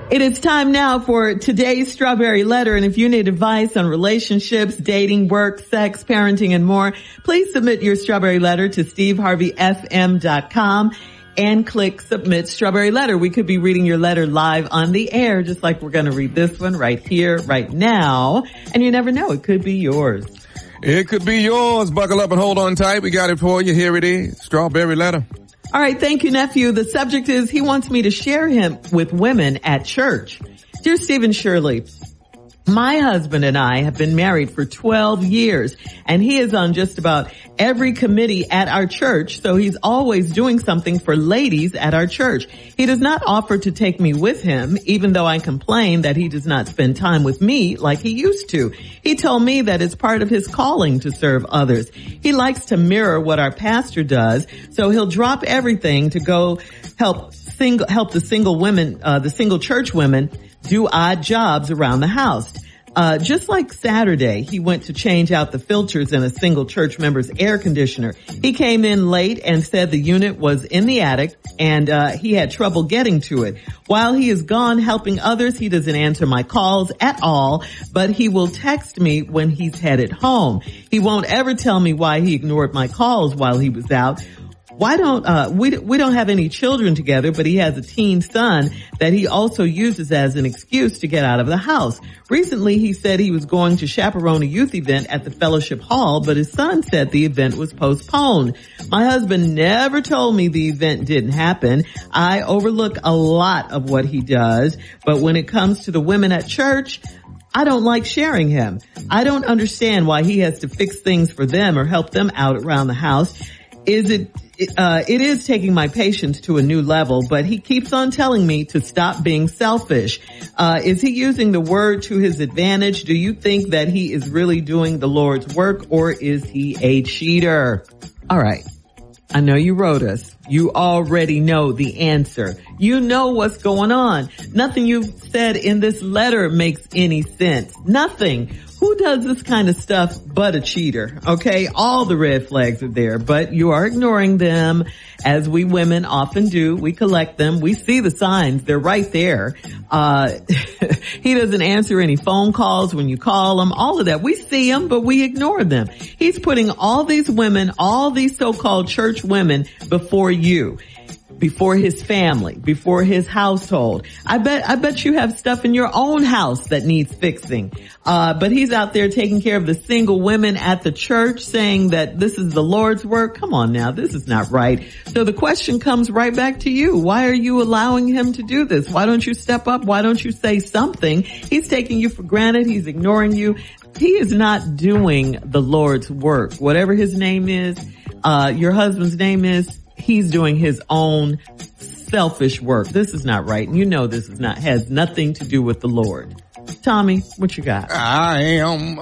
It is time now for today's Strawberry Letter, and if you need advice on relationships, dating, work, sex, parenting, and more, please submit your Strawberry Letter to steveharveyfm.com and click Submit Strawberry Letter. We could be reading your letter live on the air, just like we're going to read this one right here, right now, and you never know, it could be yours. It could be yours. Buckle up and hold on tight. We got it for you. Here it is. Strawberry Letter. All right. Thank you, nephew. The subject is he wants me to share him with women at church. Dear Stephen Shirley, my husband and I have been married for 12 years, and he is on just about every committee at our church, so he's always doing something for ladies at our church. He does not offer to take me with him, even though I complain that he does not spend time with me like he used to. He told me that it's part of his calling to serve others. He likes to mirror what our pastor does, so he'll drop everything to go help the single church women do odd jobs around the house. Just like Saturday, he went to change out the filters in a single church member's air conditioner. He came in late and said the unit was in the attic and he had trouble getting to it. While he is gone helping others, he doesn't answer my calls at all, but he will text me when he's headed home. He won't ever tell me why he ignored my calls while he was out. We don't have any children together, but he has a teen son that he also uses as an excuse to get out of the house. Recently, he said he was going to chaperone a youth event at the fellowship hall, but his son said the event was postponed. My husband never told me the event didn't happen. I overlook a lot of what he does, but when it comes to the women at church, I don't like sharing him. I don't understand why he has to fix things for them or help them out around the house. It is taking my patience to a new level, but he keeps on telling me to stop being selfish. Is he using the word to his advantage? Do you think that he is really doing the Lord's work, or is he a cheater? All right. I know you wrote us. You already know the answer. You know what's going on. Nothing you've said in this letter makes any sense. Nothing. Who does this kind of stuff but a cheater? Okay, all the red flags are there, but you are ignoring them, as we women often do. We collect them. We see the signs. They're right there. He doesn't answer any phone calls when you call him. All of that. We see them, but we ignore them. He's putting all these women, all these so-called church women before you. Before his family, before his household. I bet you have stuff in your own house that needs fixing. But he's out there taking care of the single women at the church, saying that this is the Lord's work. Come on now, this is not right. So the question comes right back to you. Why are you allowing him to do this? Why don't you step up? Why don't you say something? He's taking you for granted. He's ignoring you. He is not doing the Lord's work. Whatever his name is, your husband's name is, he's doing his own selfish work. This is not right. And you know this has nothing to do with the Lord. Tommy, what you got? I am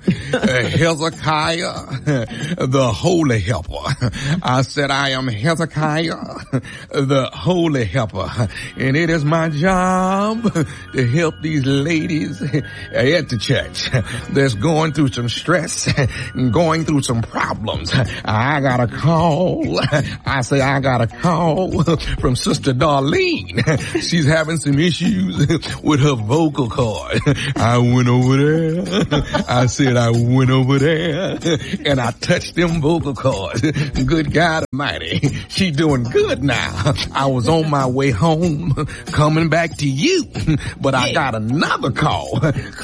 Hezekiah, the Holy Helper. I said I am Hezekiah, the Holy Helper. And it is my job to help these ladies at the church that's going through some stress and going through some problems. I got a call. I got a call from Sister Darlene. She's having some issues with her vocal cord. I went over there. I said I went over there and I touched them vocal cords. Good God Almighty. She doing good now. I was on my way home coming back to you, but I got another call.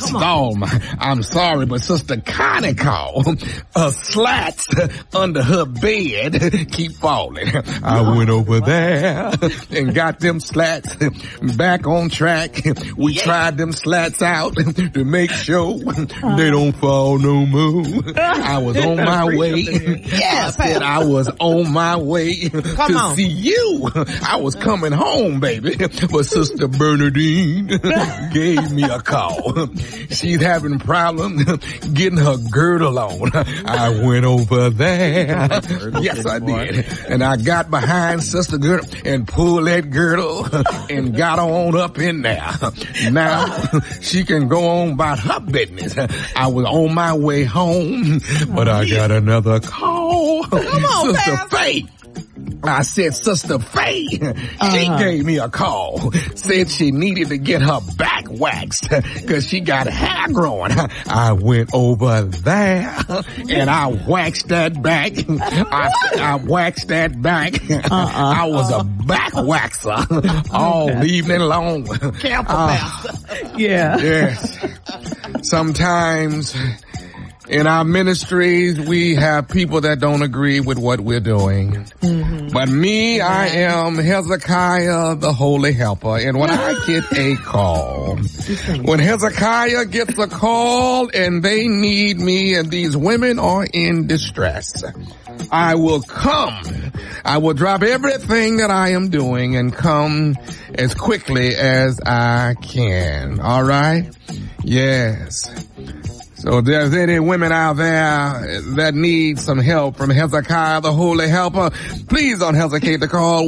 I'm sorry, but Sister Connie called. Slats under her bed keep falling. I went over there and got them slats back on track. We tried them slats out to make sure they don't fall no more. I was on my way. I said I was on my way to see you. I was coming home, baby. But Sister Bernadine gave me a call. She's having problems getting her girdle on. I went over there. Yes, I did. And I got behind Sister Girdle and pulled that girdle and got on up in there. Now she can go on about her business. I was on my way home, but I got another call. Sister Faith. I said, Sister Faye, she gave me a call, said she needed to get her back waxed because she got hair growing. I went over there and I waxed that back. I waxed that back. I was a back waxer all evening long. Yeah. Yes. Sometimes in our ministries, we have people that don't agree with what we're doing. Mm-hmm. But me, I am Hezekiah, the Holy Helper. And when I get a call, when Hezekiah gets a call and they need me and these women are in distress, I will come. I will drop everything that I am doing and come as quickly as I can. All right? Yes. So if there's any women out there that need some help from Hezekiah, the Holy Helper, please don't hesitate to call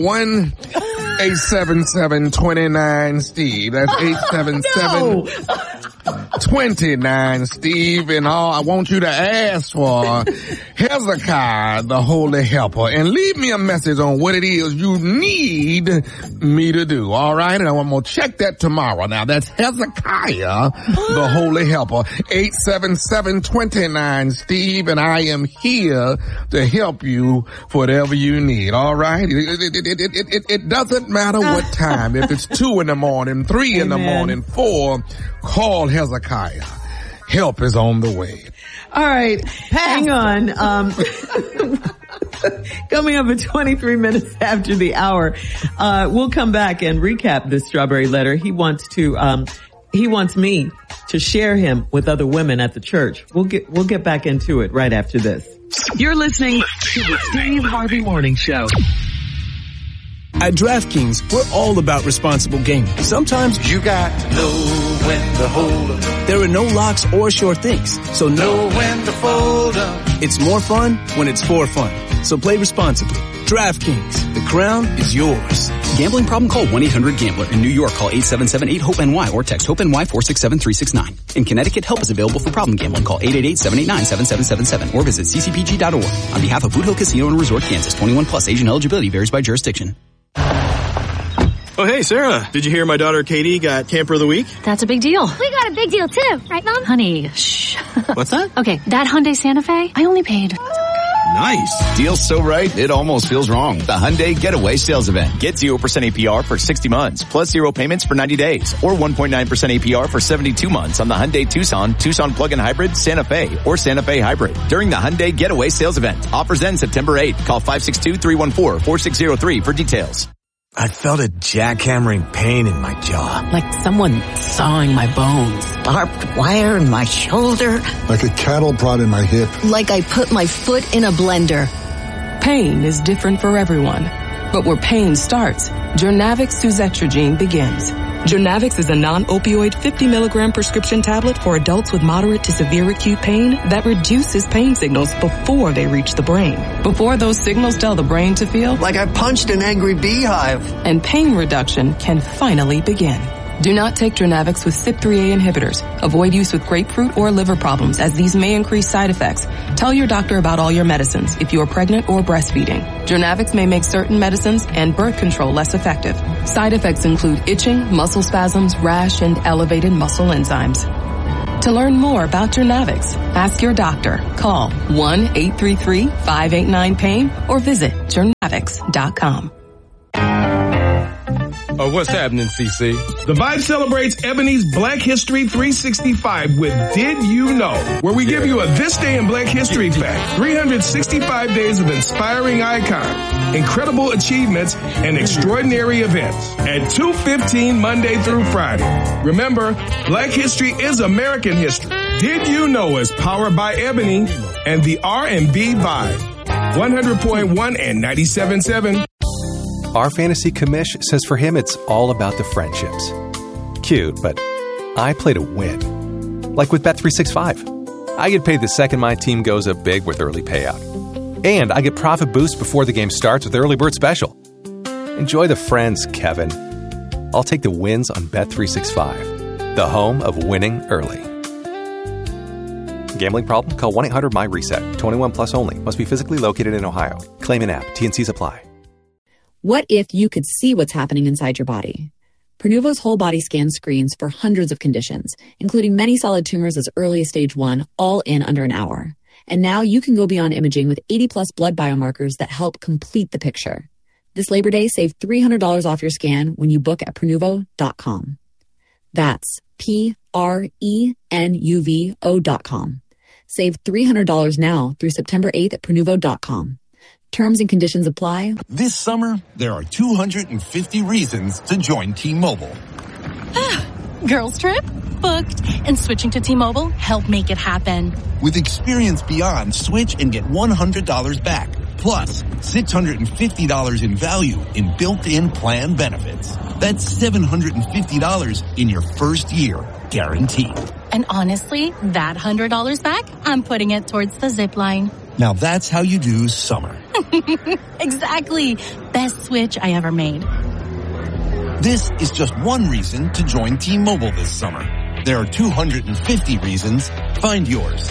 1-877-29-STEVE. That's 877-29-STEVE. And all I want you to ask for Hezekiah, the Holy Helper, and leave me a message on what it is you need me to do. All right. And I'm going to check that tomorrow. Now that's Hezekiah, the Holy Helper, 877-29-STEVE. And I am here to help you for whatever you need. All right. It doesn't matter what time. If it's 2 in the morning, 3 in the morning, 4, call Hezekiah. Help is on the way. All right. Hang on. Coming up at 23 minutes after the hour, we'll come back and recap this strawberry letter. He wants me to share him with other women at the church. We'll get back into it right after this. You're listening to the Steve Harvey Morning Show. At DraftKings, we're all about responsible gaming. Sometimes you got to know when to hold up. There are no locks or sure things, so know when to fold up. It's more fun when it's for fun. So play responsibly. DraftKings, the crown is yours. Gambling problem? Call 1-800-GAMBLER. In New York, call 877-8-HOPE-NY or text HOPE-NY 467-369. In Connecticut, help is available for problem gambling. Call 888-789-7777 or visit ccpg.org. On behalf of Boot Hill Casino and Resort, Kansas, 21 plus, age and eligibility varies by jurisdiction. Oh, hey, Sarah. Did you hear my daughter Katie got Camper of the Week? That's a big deal. We got a big deal, too. Right, Mom? Honey, shh. What's that? Okay, that Hyundai Santa Fe, I only paid... Nice. Deal's so right, it almost feels wrong. The Hyundai Getaway Sales Event. Get 0% APR for 60 months, plus 0 payments for 90 days, or 1.9% APR for 72 months on the Hyundai Tucson, Tucson Plug-in Hybrid, Santa Fe, or Santa Fe Hybrid. During the Hyundai Getaway Sales Event. Offers end September 8th. Call 562-314-4603 for details. I felt a jackhammering pain in my jaw. Like someone sawing my bones. Barbed wire in my shoulder. Like a cattle prod in my hip. Like I put my foot in a blender. Pain is different for everyone. But where pain starts, Jurnavix suzetrigine begins. Jurnavix is a non-opioid 50-milligram prescription tablet for adults with moderate to severe acute pain that reduces pain signals before they reach the brain. Before those signals tell the brain to feel like I punched an angry beehive. And pain reduction can finally begin. Do not take Jurnavix with CYP3A inhibitors. Avoid use with grapefruit or liver problems, as these may increase side effects. Tell your doctor about all your medicines if you are pregnant or breastfeeding. Jurnavix may make certain medicines and birth control less effective. Side effects include itching, muscle spasms, rash, and elevated muscle enzymes. To learn more about Jurnavix, ask your doctor. Call 1-833-589-PAIN or visit Jurnavix.com. What's happening, CC? The Vibe celebrates Ebony's Black History 365 with Did You Know? Where we give you a This Day in Black History fact. 365 days of inspiring icons, incredible achievements, and extraordinary events. At 2:15 Monday through Friday. Remember, Black History is American history. Did You Know is powered by Ebony and the R&B Vibe. 100.1 and 97.7. Our fantasy commish says for him it's all about the friendships. Cute, but I play to win. Like with Bet365. I get paid the second my team goes up big with early payout. And I get profit boost before the game starts with Early Bird Special. Enjoy the friends, Kevin. I'll take the wins on Bet365. The home of winning early. Gambling problem? Call 1-800-MY-RESET. 21 plus only. Must be physically located in Ohio. Claim in app. T&Cs apply. What if you could see what's happening inside your body? Prenuvo's whole body scan screens for hundreds of conditions, including many solid tumors as early as stage 1, all in under an hour. And now you can go beyond imaging with 80-plus blood biomarkers that help complete the picture. This Labor Day, save $300 off your scan when you book at Prenuvo.com. That's Prenuvo.com. Save $300 now through September 8th at Prenuvo.com. Terms and conditions apply. This summer, there are 250 reasons to join T-Mobile. Girls trip? Booked. And switching to T-Mobile helped make it happen. With Experience Beyond, switch and get $100 back. Plus, $650 in value in built-in plan benefits. That's $750 in your first year, guaranteed. And honestly, that $100 back, I'm putting it towards the zip line. Now that's how you do summer. Exactly. Best switch I ever made. This is just one reason to join T-Mobile this summer. There are 250 reasons. Find yours.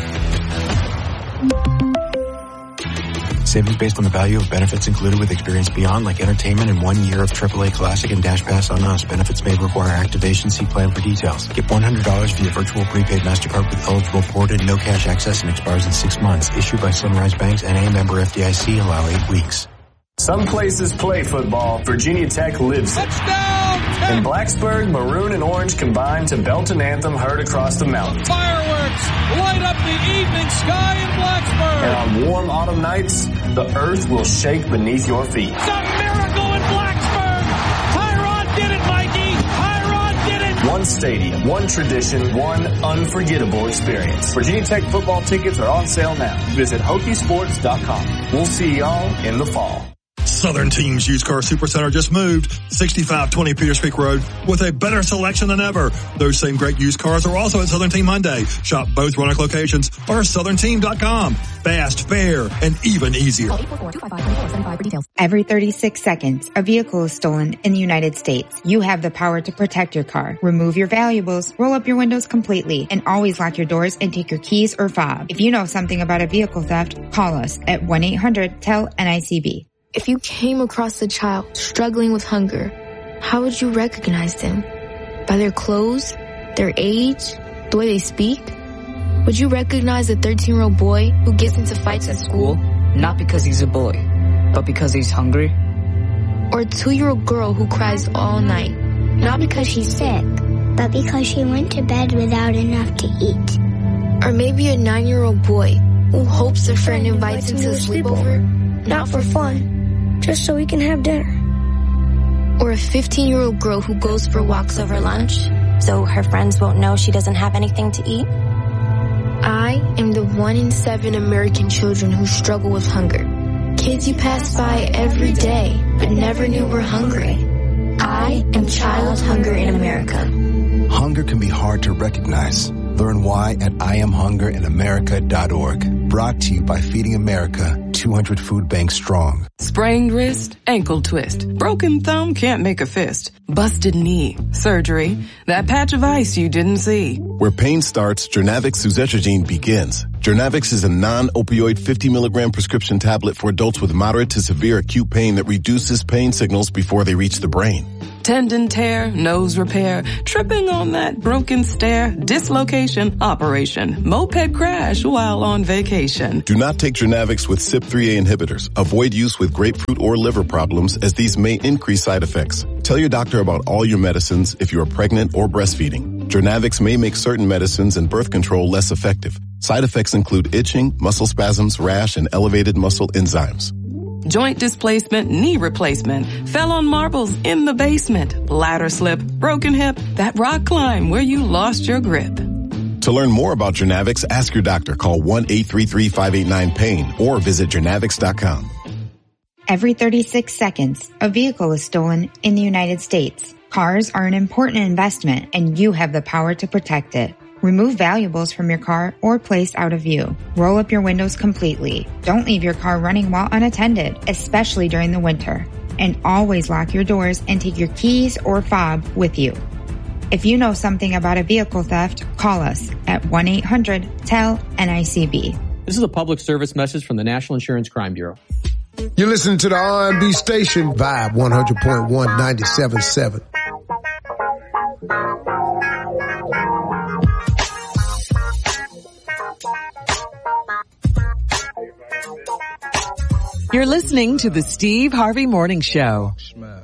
Savings based on the value of benefits included with Experience Beyond, like entertainment and 1 year of AAA Classic and Dash Pass on us. Benefits may require activation. See plan for details. Get $100 via virtual prepaid MasterCard with eligible ported, no cash access, and expires in 6 months. Issued by Sunrise Banks, N.A. member FDIC. Allow 8 weeks. Some places play football. Virginia Tech lives it. Touchdown! In Blacksburg, maroon and orange combine to belt an anthem heard across the mountain. Fireworks light up the evening sky in Blacksburg. And on warm autumn nights, the earth will shake beneath your feet. It's a miracle in Blacksburg. Tyrod did it, Mikey. Tyrod did it. One stadium, one tradition, one unforgettable experience. Virginia Tech football tickets are on sale now. Visit Hokiesports.com. We'll see y'all in the fall. Southern Team's Used Car Supercenter just moved 6520 Peters Creek Road with a better selection than ever. Those same great used cars are also at Southern Team Hyundai. Shop both Roanoke locations or SouthernTeam.com. Fast, fair, and even easier. Every 36 seconds, a vehicle is stolen in the United States. You have the power to protect your car. Remove your valuables, roll up your windows completely, and always lock your doors and take your keys or fob. If you know something about a vehicle theft, call us at 1-800-TEL-NICB. If you came across a child struggling with hunger, how would you recognize them? By their clothes, their age, the way they speak? Would you recognize a 13-year-old boy who gets into fights at school? Not because he's a boy, but because he's hungry? Or a 2-year-old girl who cries all night? Not because she's sick, but because she went to bed without enough to eat. Or maybe a 9-year-old boy who hopes a friend invites him to a sleepover, not for fun, just so we can have dinner. Or a 15-year-old girl who goes for walks over lunch, so her friends won't know she doesn't have anything to eat. I am the 1 in 7 American children who struggle with hunger. Kids you pass by every day but never knew were hungry. I am Child Hunger in America. Hunger can be hard to recognize. Learn why at IamHungerinAmerica.org. Brought to you by Feeding America, 200 food banks strong. Sprained wrist, ankle twist, broken thumb, can't make a fist, busted knee, surgery, that patch of ice you didn't see. Where pain starts, Jernavix suzetrigine begins. Jernavix is a non-opioid 50 milligram prescription tablet for adults with moderate to severe acute pain that reduces pain signals before they reach the brain. Tendon tear, nose repair, tripping on that broken stair, dislocation, operation, moped crash while on vacation. Do not take Jernavix with CYP3A inhibitors. Avoid use with grapefruit or liver problems as these may increase side effects. Tell your doctor about all your medicines if you are pregnant or breastfeeding. Jernavix may make certain medicines and birth control less effective. Side effects include itching, muscle spasms, rash, and elevated muscle enzymes. Joint displacement, knee replacement, fell on marbles in the basement, ladder slip, broken hip, that rock climb where you lost your grip. To learn more about Jernavix, ask your doctor. Call 1-833-589-PAIN or visit Jernavix.com. Every 36 seconds, a vehicle is stolen in the United States. Cars are an important investment, and you have the power to protect it. Remove valuables from your car or place out of view. Roll up your windows completely. Don't leave your car running while unattended, especially during the winter. And always lock your doors and take your keys or fob with you. If you know something about a vehicle theft, call us at 1-800-TEL-NICB. This is a public service message from the National Insurance Crime Bureau. You're listening to the R&B station, Vibe 100.1, 97.7. You're listening to the Steve Harvey Morning Show.